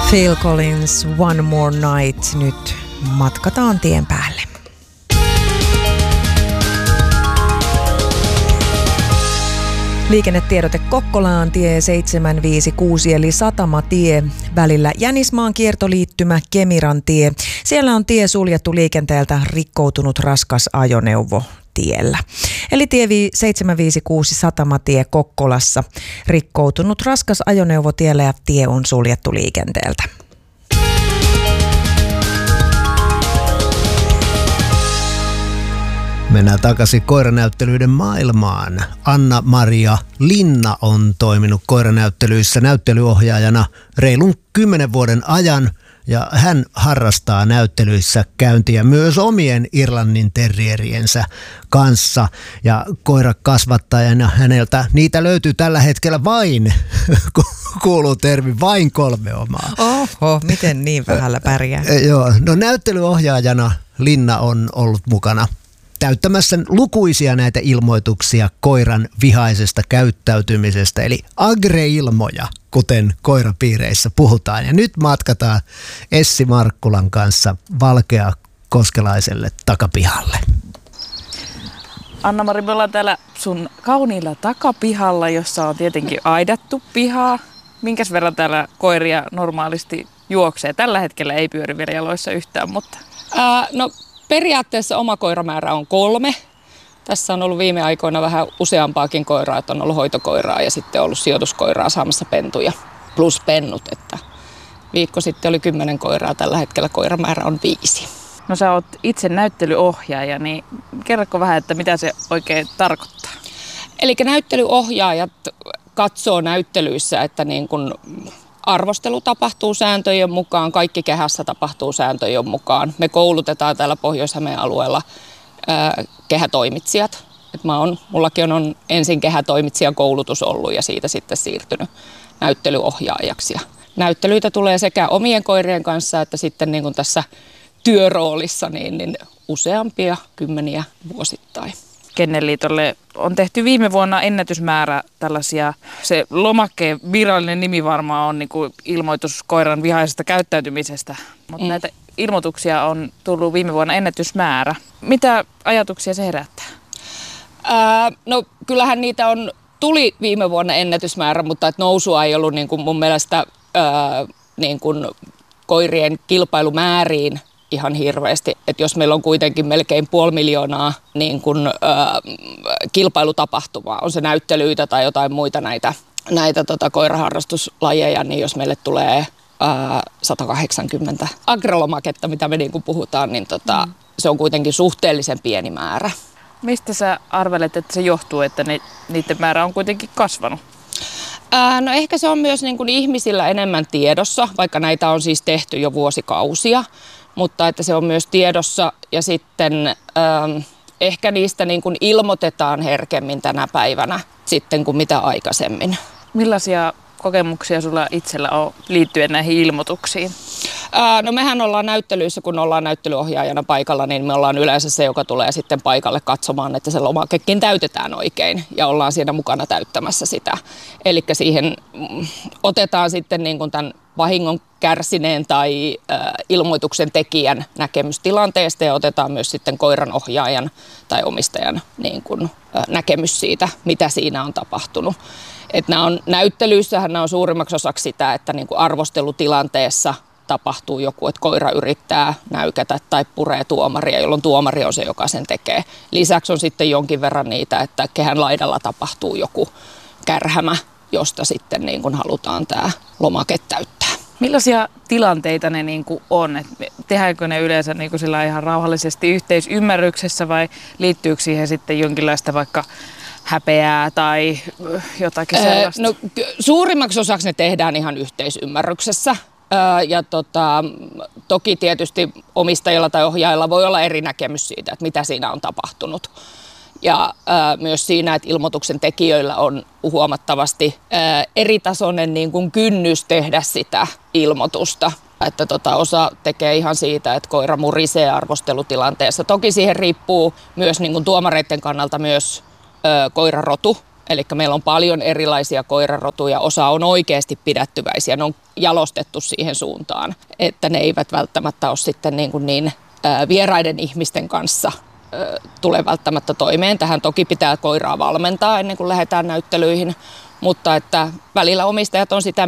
Phil Collins, One More Night. Nyt matkataan tien päälle. Liikennetiedote Kokkolaan tie 756 eli Satamatie välillä Jänismaan kiertoliittymä Kemiran tie. Siellä on tie suljettu liikenteeltä rikkoutunut raskas ajoneuvo tiellä. Eli tie 756 Satamatie Kokkolassa rikkoutunut raskas ajoneuvo tiellä ja tie on suljettu liikenteeltä. Mennään takaisin koiranäyttelyiden maailmaan. Anna-Maria Linna on toiminut koiranäyttelyissä näyttelyohjaajana reilun 10 vuoden ajan ja hän harrastaa näyttelyissä käyntiä myös omien Irlannin terrieriensä kanssa ja koirakasvattajana häneltä niitä löytyy tällä hetkellä vain, kuuluu termi, vain 3 omaa. Oho, miten niin vähällä pärjää? Joo, no näyttelyohjaajana Linna on ollut mukana täyttämässä lukuisia näitä ilmoituksia koiran vihaisesta käyttäytymisestä, eli agreilmoja, kuten koirapiireissä puhutaan. Ja nyt matkataan Essi Markkulan kanssa Valkeakoskelaiselle takapihalle. Anna-Mari, me ollaan täällä sun kauniilla takapihalla, jossa on tietenkin aidattu pihaa. Minkäs verran täällä koiria normaalisti juoksee? Tällä hetkellä ei pyöri vielä jaloissa yhtään, mutta... No periaatteessa oma koiramäärä on 3. Tässä on ollut viime aikoina vähän useampaakin koiraa, että on ollut hoitokoiraa ja sitten ollut sijoituskoiraa saamassa pentuja plus pennut. Että viikko sitten oli 10 koiraa, tällä hetkellä koiramäärä on 5. No sä oot itse näyttelyohjaaja, niin kerrotko vähän, että mitä se oikein tarkoittaa? Eli näyttelyohjaajat katsoo näyttelyissä, että niin kun arvostelu tapahtuu sääntöjen mukaan, kaikki kehässä tapahtuu sääntöjen mukaan. Me koulutetaan täällä Pohjois-Hämeen alueella kehätoimitsijat. Mullakin on ensin kehätoimitsijan koulutus ollut ja siitä sitten siirtynyt näyttelyohjaajaksi. Ja näyttelyitä tulee sekä omien koirien kanssa että sitten niin kuin tässä työroolissa niin useampia kymmeniä vuosittain. Kennelliitolle on tehty viime vuonna ennätysmäärä tällaisia, se lomakkeen virallinen nimi varmaan on niin kuin ilmoitus koiran vihaisesta käyttäytymisestä, mutta näitä ilmoituksia on tullut viime vuonna ennätysmäärä. Mitä ajatuksia se herättää? No kyllähän niitä tuli viime vuonna ennätysmäärä, mutta että nousua ei ollut niin kuin mun mielestä niin kuin koirien kilpailumääriin ihan hirveästi. Että jos meillä on kuitenkin melkein 500 000 niin kuin, kilpailutapahtumaa, on se näyttelyitä tai jotain muita näitä koiraharrastuslajeja, niin jos meille tulee 180 agrolomaketta, mitä me niin kuin puhutaan, niin se on kuitenkin suhteellisen pieni määrä. Mistä sä arvelet, että se johtuu, että niiden määrä on kuitenkin kasvanut? No ehkä se on myös niin kuin ihmisillä enemmän tiedossa, vaikka näitä on siis tehty jo vuosikausia, mutta että se on myös tiedossa ja sitten ehkä niistä niin kuin ilmoitetaan herkemmin tänä päivänä sitten kuin mitä aikaisemmin. Millaisia kokemuksia sulla itsellä on liittyen näihin ilmoituksiin? No mehän ollaan näyttelyissä, kun ollaan näyttelyohjaajana paikalla, niin me ollaan yleensä se, joka tulee sitten paikalle katsomaan, että se lomakekin täytetään oikein ja ollaan siinä mukana täyttämässä sitä. Eli siihen otetaan sitten niin kuin tämän vahingon kärsineen tai ilmoituksen tekijän näkemys tilanteesta ja otetaan myös sitten koiran ohjaajan tai omistajan niin kuin, näkemys siitä, mitä siinä on tapahtunut. Että näyttelyissähän nämä on suurimmaksi osaksi sitä, että niin kuin arvostelutilanteessa tapahtuu joku, että koira yrittää näykätä tai puree tuomaria, jolloin tuomari on se, joka sen tekee. Lisäksi on sitten jonkin verran niitä, että kehän laidalla tapahtuu joku kärhämä, josta sitten niin kuin halutaan tämä lomake täyttää. Millaisia tilanteita ne niin kuin on? Tehdäänkö ne yleensä niin kuin sillä ihan rauhallisesti yhteisymmärryksessä vai liittyykö siihen sitten jonkinlaista vaikka häpeää tai jotakin sellaista? No, suurimmaksi osaksi ne tehdään ihan yhteisymmärryksessä. Ja toki tietysti omistajilla tai ohjaajilla voi olla eri näkemys siitä, että mitä siinä on tapahtunut. Ja myös siinä, että ilmoituksen tekijöillä on huomattavasti eritasoinen niin kuin kynnys tehdä sitä ilmoitusta. Että osa tekee ihan siitä, että koira murisee arvostelutilanteessa. Toki siihen riippuu myös niin kuin tuomareiden kannalta myös koirarotu. Eli meillä on paljon erilaisia koirarotuja, osa on oikeasti pidättyväisiä, ne on jalostettu siihen suuntaan, että ne eivät välttämättä ole sitten niin vieraiden ihmisten kanssa tule välttämättä toimeen. Tähän toki pitää koiraa valmentaa ennen kuin lähdetään näyttelyihin, mutta että välillä omistajat on sitä